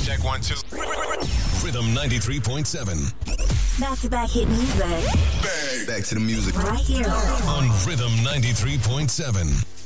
Check 1, 2. Rhythm 93.7. Back-to-back hit music. Back to the music. Right here. On Rhythm 93.7.